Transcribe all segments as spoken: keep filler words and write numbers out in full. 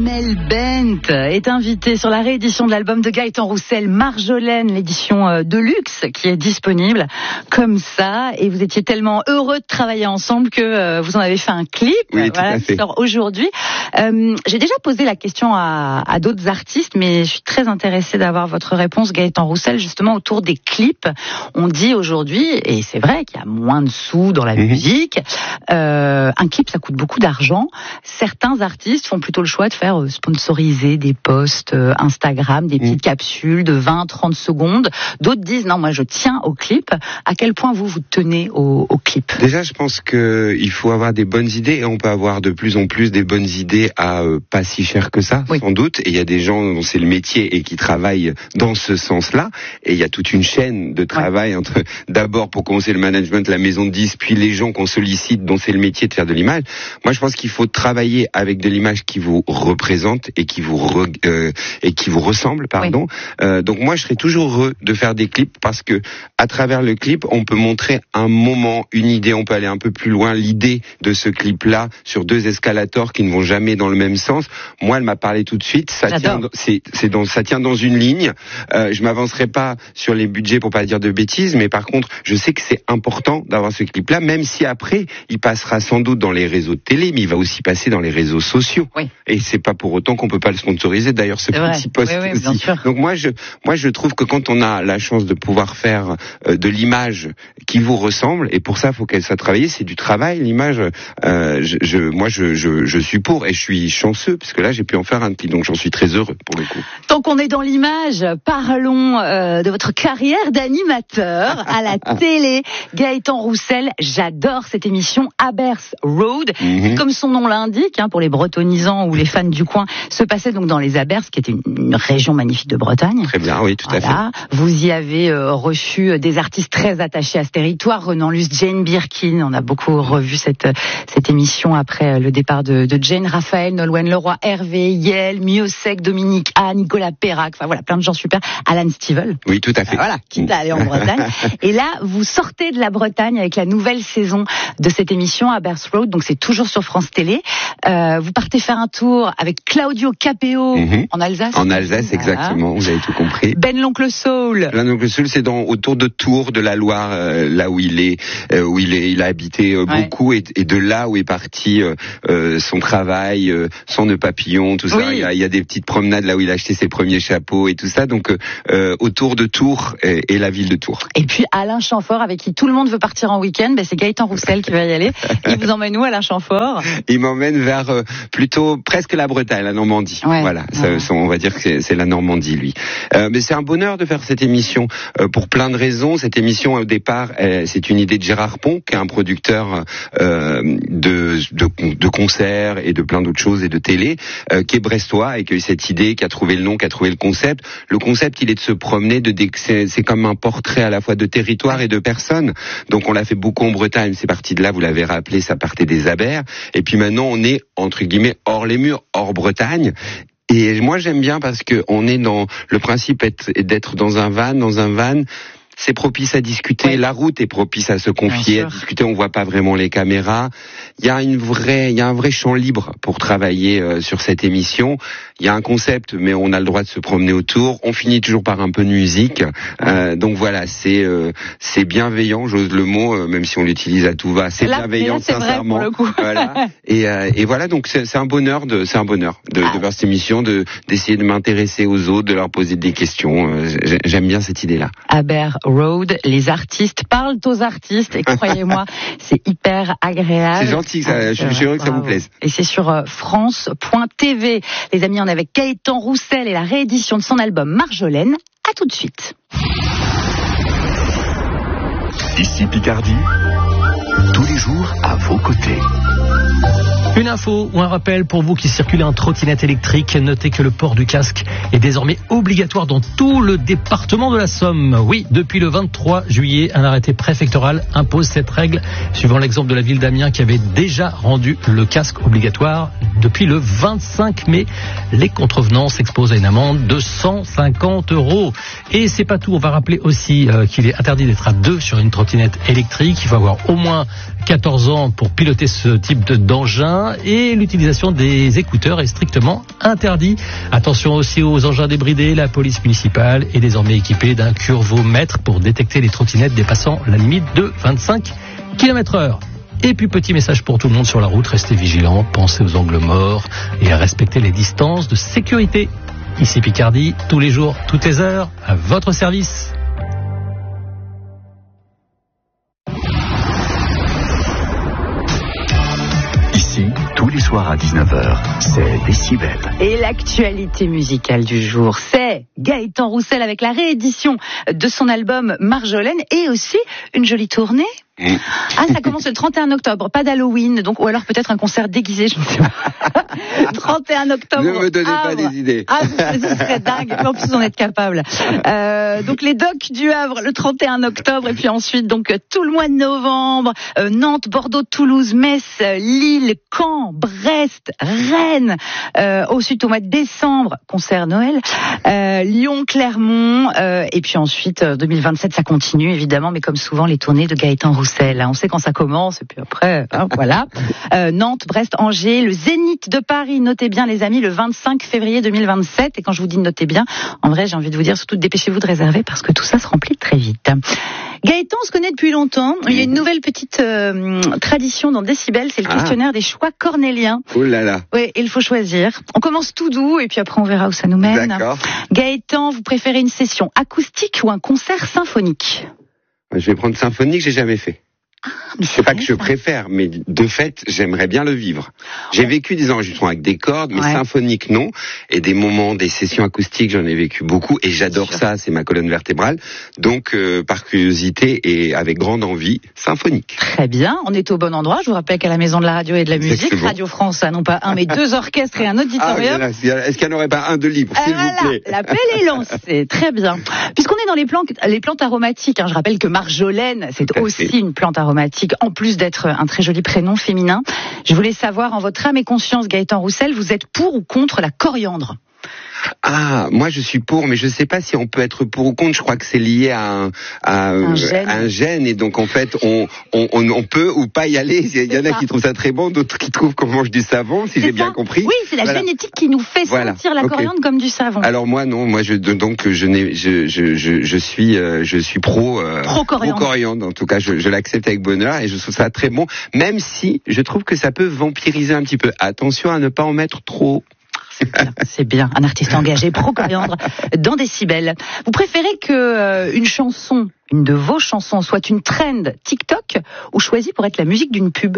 Amel Bent est invitée sur la réédition de l'album de Gaëtan Roussel, Marjolaine, l'édition de luxe qui est disponible comme ça. Et vous étiez tellement heureux de travailler ensemble que vous en avez fait un clip. Oui, voilà, qui sort aujourd'hui. Euh, j'ai déjà posé la question à, à d'autres artistes, mais je suis très intéressée d'avoir votre réponse, Gaëtan Roussel, justement autour des clips. On dit aujourd'hui, et c'est vrai qu'il y a moins de sous dans la mmh. musique, euh, un clip ça coûte beaucoup d'argent. Certains artistes font plutôt le choix de faire sponsoriser des posts Instagram, des petites mmh. capsules de vingt à trente secondes. D'autres disent non, moi je tiens au clip. À quel point vous vous tenez au, au clip? Déjà, je pense que il faut avoir des bonnes idées et on peut avoir de plus en plus des bonnes idées à euh, pas si cher que ça, oui. sans doute. Et il y a des gens dont c'est le métier et qui travaillent dans ce sens-là. Et il y a toute une chaîne de travail ouais. entre d'abord pour commencer le management, la maison de disques, puis les gens qu'on sollicite dont c'est le métier de faire de l'image. Moi, je pense qu'il faut travailler avec de l'image qui vous représente et qui vous re, euh, et qui vous ressemble, pardon. Oui. Euh, donc moi, je serais toujours heureux de faire des clips parce que à travers le clip, on peut montrer un moment, une idée. On peut aller un peu plus loin. L'idée de ce clip-là sur deux escalators qui ne vont jamais dans le même sens. Moi, elle m'a parlé tout de suite. Ça J'adore. tient, c'est, c'est dans, ça tient dans une ligne. Euh, je m'avancerai pas sur les budgets pour pas dire de bêtises, mais par contre, je sais que c'est important d'avoir ce clip-là, même si après, il passera sans doute dans les réseaux de télé, mais il va aussi passer dans les réseaux sociaux. Oui. Et c'est pas pour autant qu'on peut pas le sponsoriser. D'ailleurs, ce petit post oui, oui, aussi. Donc moi, je, moi, je trouve que quand on a la chance de pouvoir faire euh, de l'image qui vous ressemble, et pour ça, il faut qu'elle soit travaillée. C'est du travail, l'image. Euh, je, je, moi, je, je, je suis pour, et je suis chanceux parce que là, j'ai pu en faire un petit, donc j'en suis très heureux pour le coup. Tant qu'on est dans l'image, parlons euh, de votre carrière d'animateur à la télé. Gaëtan Roussel, j'adore cette émission Abers Road, mm-hmm. comme son nom l'indique, hein, pour les bretonisants ou les fans du coin, se passait donc dans les Abers, qui était une, une région magnifique de Bretagne. Très bien, oui, tout voilà. à fait. Vous y avez euh, reçu des artistes très attachés à ce territoire, Renan Luce, Jane Birkin. On a beaucoup revu cette cette émission après le départ de, de Jane, Raphaël, Nolwenn Leroy, Hervé, Yael, Miosek, Dominique A, Nicolas Perrac, enfin voilà, plein de gens super. Alan Stivell. Oui, tout à fait. Voilà, quitte à aller en Bretagne. Et là, vous sortez de la Bretagne avec la nouvelle saison de cette émission Abers Road, donc c'est toujours sur France Télé. Euh, vous partez faire un tour avec Claudio Capéo mm-hmm. en Alsace. En Alsace, voilà. Exactement, vous avez tout compris. Ben l'Oncle Soul. Ben l'Oncle Soul, c'est dans autour de Tours, de la Loire, euh, là où il est, euh, où il est, il a habité euh, ouais. beaucoup, et, et de là où est parti euh, euh, son travail, euh, son nœud papillon, tout ça. Oui. Il, y a, il y a des petites promenades là où il a acheté ses premiers chapeaux et tout ça. Donc euh, autour de Tours et, et la ville de Tours. Et puis Alain Chamfort, avec qui tout le monde veut partir en week-end, ben c'est Gaëtan Roussel qui va y aller. Il vous emmène où, Alain Chamfort? Il m'emmène vers euh, plutôt presque la Bretagne, la Normandie. Ouais. Voilà, ouais. Ça, on va dire que c'est, c'est la Normandie, lui. Euh, mais c'est un bonheur de faire cette émission euh, pour plein de raisons. Cette émission, au départ, euh, c'est une idée de Gérard Pont, qui est un producteur euh, de, de, de concerts et de plein d'autres choses et de télé, euh, qui est brestois et qui a eu cette idée, qui a trouvé le nom, qui a trouvé le concept. Le concept, il est de se promener, de c'est, c'est comme un portrait à la fois de territoire et de personnes. Donc on l'a fait beaucoup en Bretagne. C'est parti de là, vous l'avez rappelé, ça partait des Abers. Et puis maintenant, on est entre guillemets hors les murs, hors Bretagne. Et moi, j'aime bien parce que on est dans le principe d'être dans un van, dans un van. C'est propice à discuter. Ouais. La route est propice à se confier, à discuter. On voit pas vraiment les caméras. Il y a une vraie, il y a un vrai champ libre pour travailler euh, sur cette émission. Il y a un concept, mais on a le droit de se promener autour. On finit toujours par un peu de musique. Euh, donc voilà, c'est euh, c'est bienveillant. J'ose le mot, euh, même si on l'utilise à tout va. C'est là, bienveillant, là, c'est sincèrement. Vrai pour le coup. Voilà. Et, euh, et voilà, donc c'est, c'est un bonheur de, c'est un bonheur de, ah. de faire cette émission, de d'essayer de m'intéresser aux autres, de leur poser des questions. Euh, j'aime bien cette idée-là. Abers Road, les artistes parlent aux artistes et croyez-moi, c'est hyper agréable. C'est gentil, ça, je suis heureux que ça vous plaise. Et c'est sur euh, France point T V. Les amis, on est avec Gaëtan Roussel et la réédition de son album Marjolaine. À tout de suite. Ici Picardie, tous les jours à vos côtés. Une info ou un rappel pour vous qui circulez en trottinette électrique. Notez que le port du casque est désormais obligatoire dans tout le département de la Somme. Oui, depuis le vingt-trois juillet, un arrêté préfectoral impose cette règle, suivant l'exemple de la ville d'Amiens qui avait déjà rendu le casque obligatoire depuis le vingt-cinq mai. Les contrevenants s'exposent à une amende de cent cinquante euros. Et c'est pas tout, on va rappeler aussi euh, qu'il est interdit d'être à deux sur une trottinette électrique. Il faut avoir au moins quatorze ans pour piloter ce type de, d'engin. mains et l'utilisation des écouteurs est strictement interdit. Attention aussi aux engins débridés, la police municipale est désormais équipée d'un curvomètre pour détecter les trottinettes dépassant la limite de vingt-cinq kilomètres heure. Et puis petit message pour tout le monde sur la route, restez vigilants, pensez aux angles morts et à respecter les distances de sécurité. Ici Picardie, tous les jours, toutes les heures, à votre service. Ici, tous les soirs à dix-neuf heures, c'est Décibel. Et l'actualité musicale du jour, c'est Gaëtan Roussel avec la réédition de son album Marjolaine et aussi une jolie tournée. Mmh. Ah, ça commence le trente et un octobre, pas d'Halloween, donc ou alors peut-être un concert déguisé, je ne sais pas. trente et un octobre. Ne me donnez Havre. pas des idées. Ah, ce serait dingue. En plus, on est capable. Euh, donc les docks du Havre le trente et un octobre, et puis ensuite donc tout le mois de novembre, euh, Nantes, Bordeaux, Toulouse, Metz, Lille, Caen, Brest, Rennes. Euh, ensuite au mois de décembre, concert Noël, euh, Lyon, Clermont, euh, et puis ensuite euh, deux mille vingt-sept, ça continue évidemment, mais comme souvent les tournées de Gaëtan Roussel. On sait quand ça commence, et puis après, hein, voilà. Euh, Nantes, Brest, Angers, le Zénith de Paris, notez bien les amis, le vingt-cinq février deux mille vingt-sept. Et quand je vous dis notez bien, en vrai, j'ai envie de vous dire, surtout dépêchez-vous de réserver parce que tout ça se remplit très vite. Gaëtan, on se connaît depuis longtemps. Il y a une nouvelle petite euh, tradition dans Décibel, c'est le Ah. questionnaire des choix cornéliens. Oh là là. Oui, il faut choisir. On commence tout doux et puis après on verra où ça nous mène. D'accord. Gaëtan, vous préférez une session acoustique ou un concert symphonique? Je vais prendre symphonique, j'ai jamais fait. Je sais pas que je préfère, mais de fait, j'aimerais bien le vivre. J'ai vécu des enregistrements avec des cordes, mais Ouais. symphoniques non, et des moments, des sessions acoustiques, j'en ai vécu beaucoup, et j'adore ça, c'est ma colonne vertébrale. Donc, euh, par curiosité et avec grande envie, symphonique. Très bien, on est au bon endroit. Je vous rappelle qu'à la Maison de la Radio et de la musique, Exactement. Radio France a non pas un mais deux orchestres et un Ah, auditorium. voilà. Est-ce qu'il n'y en aurait pas un de libre, Ah, s'il voilà, vous plaît? l'appel est lancé, très bien. Puisqu'on est dans les plantes, les plantes aromatiques, hein, je rappelle que Marjolaine, c'est Tout à aussi fait. une plante aromatique, en plus d'être un très joli prénom féminin. Je voulais savoir, en votre âme et conscience, Gaëtan Roussel, vous êtes pour ou contre la coriandre? Ah, moi je suis pour, mais je sais pas si on peut être pour ou contre. Je crois que c'est lié à un, à, Un gène. un gène, et donc en fait on, on, on, on peut ou pas y aller. Il y en a ça. qui trouvent ça très bon, d'autres qui trouvent qu'on mange du savon, si C'est j'ai bien ça. compris. Oui, c'est la Voilà. génétique qui nous fait Voilà. sentir la Ok. coriandre comme du savon. Alors moi non, moi je donc je n'ai je je je, je suis euh, je suis pro euh, Pro-coriandre. pro-coriandre. En tout cas, je, je l'accepte avec bonheur et je trouve ça très bon, même si je trouve que ça peut vampiriser un petit peu. Attention à ne pas en mettre trop. C'est bien, c'est bien. Un artiste engagé, pro-coriandre, dans Décibel. Vous préférez que euh, une chanson, une de vos chansons, soit une trend TikTok ou choisie pour être la musique d'une pub?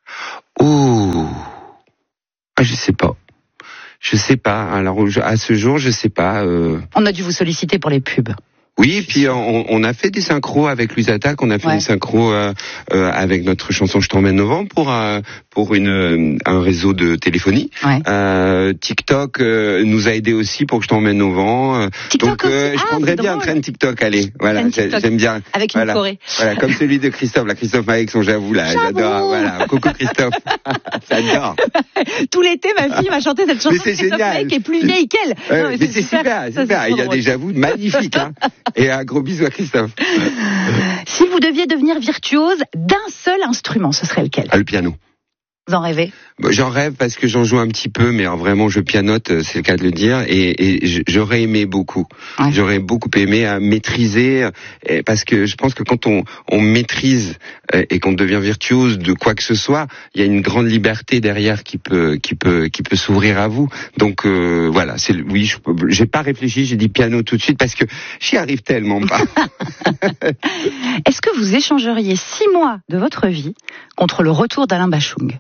Ouh, ah, je sais pas. Je sais pas. Alors je- à ce jour, je sais pas. Euh... On a dû vous solliciter pour les pubs. Oui, puis on, on a fait des synchros avec Louise Attaque, on a fait Ouais. des synchros euh, euh, avec notre chanson Je t'emmène novembre pour un pour une euh, un réseau de téléphonie. Ouais. Euh, TikTok euh, nous a aidé aussi pour que Je t'emmène novembre. TikTok Donc euh, aussi. je Ah, prendrais c'est bien un drôle. trend TikTok. Allez, voilà, Trend j'ai- TikTok. j'aime bien. Avec une Voilà. Corée. Voilà, comme celui de Christophe, là, Christophe avec son j'avoue là, J'avoue. j'adore. Voilà, coucou Christophe, j'adore. Tout l'été, ma fille m'a chanté cette chanson Mais c'est de Christophe génial. Maé qui est plus vieille qu'elle. Ouais, Non, mais c'est super, Ça, super. c'est Il y a trop des drôle. j'avoue magnifiques. Hein. Et un gros bisou à Christophe. Si vous deviez devenir virtuose d'un seul instrument, ce serait lequel? Ah, le piano. Vous en rêvez? Bon, j'en rêve parce que j'en joue un petit peu, mais alors vraiment je pianote, euh, c'est le cas de le dire, et, et j- j'aurais aimé beaucoup. Ouais. J'aurais beaucoup aimé à maîtriser, euh, parce que je pense que quand on, on maîtrise euh, et qu'on devient virtuose de quoi que ce soit, il y a une grande liberté derrière qui peut qui peut qui peut s'ouvrir à vous. Donc euh, voilà, c'est le- oui, je- j'ai pas réfléchi, j'ai dit piano tout de suite parce que j'y arrive tellement pas. Est-ce que vous échangeriez six mois de votre vie contre le retour d'Alain Bachung?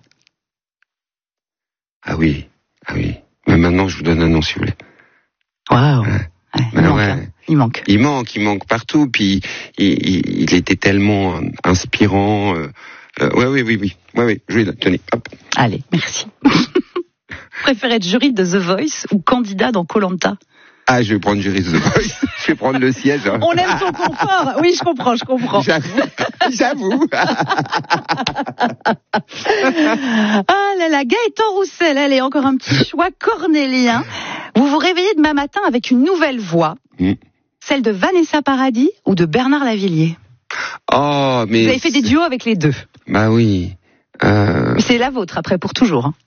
Ah oui, ah oui. Mais maintenant je vous donne un nom si vous voulez. Waouh. Ouais, il, Ben manque, ouais. hein. Il manque. Il manque, il manque partout. Puis il, il, il était tellement euh, inspirant. Euh, euh, ouais, oui, oui, oui, ouais, oui. Je lui donne. Tenez, hop. Allez, merci. Vous préférez être jury de The Voice ou candidat dans Koh-Lanta? Ah, je vais prendre Jury The Voice. Je vais prendre le siège. Hein. On aime son confort. Oui, je comprends, je comprends. J'avoue, j'avoue. Ah là là, Gaëtan Roussel, allez, encore un petit choix cornélien. Vous vous réveillez demain matin avec une nouvelle voix, Mm. celle de Vanessa Paradis ou de Bernard Lavillier. Oh, mais Vous avez fait des duos avec les deux. bah oui. Euh... C'est la vôtre après pour toujours. Hein.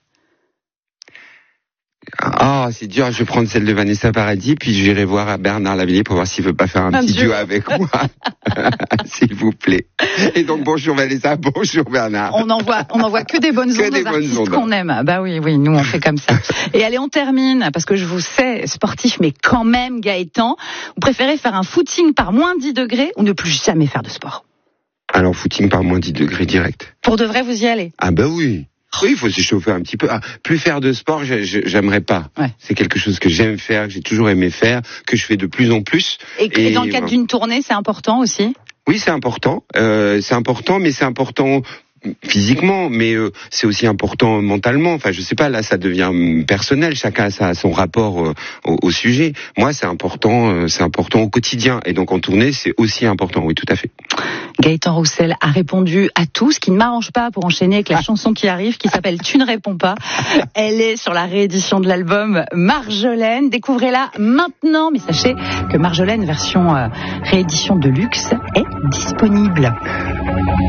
Ah, oh, c'est dur, je vais prendre celle de Vanessa Paradis, puis j'irai voir Bernard Lavilliers pour voir s'il veut pas faire un, un petit duo avec moi. S'il vous plaît. Et donc, bonjour Vanessa, bonjour Bernard. On envoie, on envoie que des bonnes ondes aux artistes qu'on aime. Bah oui, oui, nous on fait comme ça. Et allez, on termine, parce que je vous sais sportif, mais quand même, Gaëtan, vous préférez faire un footing par moins dix degrés ou ne plus jamais faire de sport? Alors, footing par moins dix degrés direct. Pour de vrai, vous y allez? Ah bah oui. Oui, il faut s'échauffer un petit peu. Ah, plus faire de sport, j'aimerais pas. Ouais. C'est quelque chose que j'aime faire, que j'ai toujours aimé faire, que je fais de plus en plus. Et, et, et dans le cadre d'une tournée, c'est important aussi? Oui, c'est important. Euh, c'est important, mais c'est important physiquement, mais euh, c'est aussi important mentalement. Enfin, je sais pas, là, ça devient personnel. Chacun a sa, son rapport euh, au, au sujet. Moi, c'est important, euh, c'est important au quotidien. Et donc, en tournée, c'est aussi important. Oui, tout à fait. Gaëtan Roussel a répondu à tout, ce qui ne m'arrange pas pour enchaîner avec la ah. chanson qui arrive, qui s'appelle Tu ne réponds pas. Elle est sur la réédition de l'album Marjolaine. Découvrez-la maintenant, mais sachez que Marjolaine, version euh, réédition de luxe, est disponible.